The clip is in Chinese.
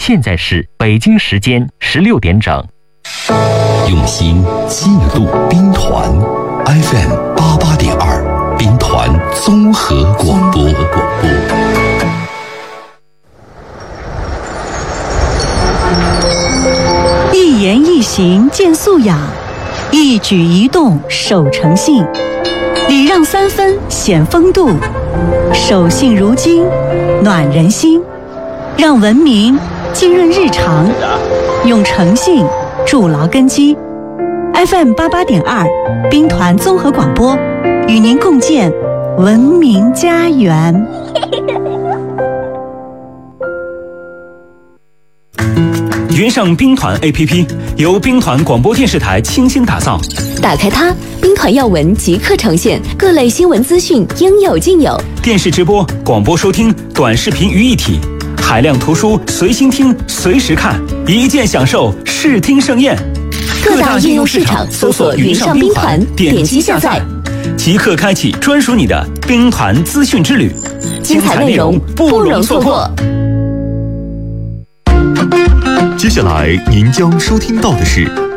现在是北京时间16点整。 用心记录兵团 FM 88.2兵团综合广播。 一言一行见素养，一举一动守诚信，礼让3分显风度，守信如金暖人心，让文明浸润日常，用诚信筑牢根基。FM 88.2兵团综合广播，与您共建文明家园。 云上兵团 APP 由兵团广播电视台倾心打造， 打开它，兵团要闻即刻呈现，各类新闻资讯应有尽有， 电视直播、广播收听、短视频于一体，海量图书随心听随时看，一键享受视听盛宴。 各大应用市场搜索云上兵团，点击下载， 即刻开启专属你的兵团资讯之旅， 精彩内容不容错过。 接下来您将收听到的是